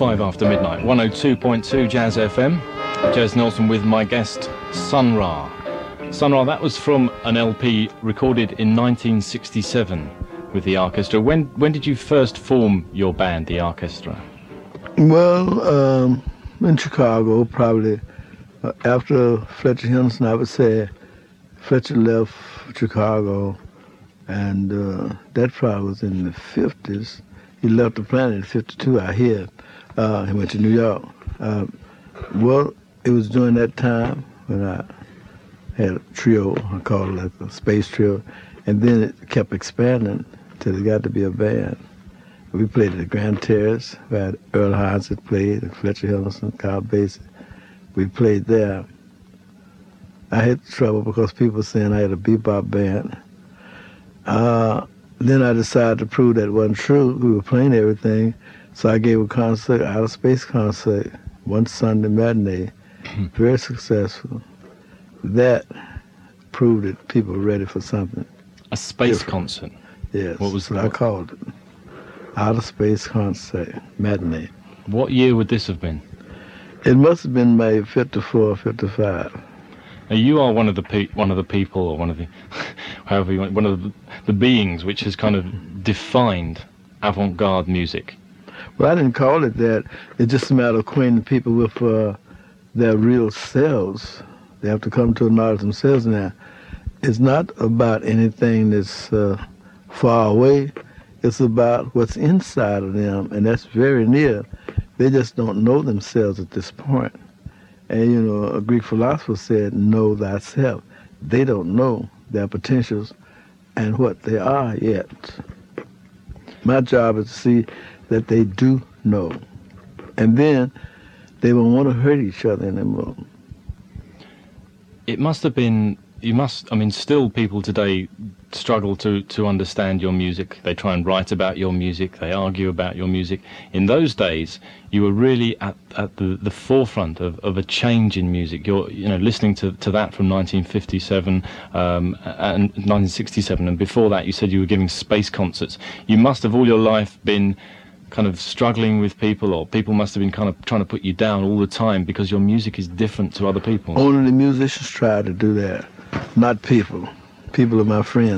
5 after midnight, 102.2 Jazz FM. Jez Nelson with my guest, Sun Ra. Sun Ra, that was from an LP recorded in 1967 with the orchestra. When did you first form your band, the orchestra? Well, in Chicago, probably after Fletcher Henderson, I would say Fletcher left Chicago, and that probably was in the 50s. He left the planet in 52, I hear. He went to New York. Well, it was during that time when I had a trio, I called it like a space trio, and then it kept expanding till it got to be a band. We played at the Grand Terrace, where Earl Hines had played, and Fletcher Henderson, Kyle Basie. We played there. I had trouble because people were saying I had a bebop band. Then I decided to prove that wasn't true. We were playing everything, so I gave a concert, outer space concert, one Sunday matinee, very successful. That proved that people were ready for something. A space different. concert? Yes, What was what I called it. Outer space concert, matinee. What year would this have been? It must have been maybe 54, 55. Now, you are one of the people, or one of the, however you want, one of the beings which has kind of defined avant-garde music. Well, I didn't call it that. It's just a matter of acquainting people with their real selves. They have to come to a knowledge themselves now. It's not about anything that's far away. It's about what's inside of them, and that's very near. They just don't know themselves at this point. And, you know, a Greek philosopher said, know thyself. They don't know their potentials and what they are yet. My job is to see that they do know. And then they won't want to hurt each other anymore. It must have been, still people today struggle to understand your music. They try and write about your music. They argue about your music. In those days, you were really at the forefront of a change in music. You're listening to that from 1957 and 1967, and before that you said you were giving space concerts. You must have all your life been kind of struggling with people, or people must have been kind of trying to put you down all the time because your music is different to other people's. Only the musicians try to do that, not people. People are my friends.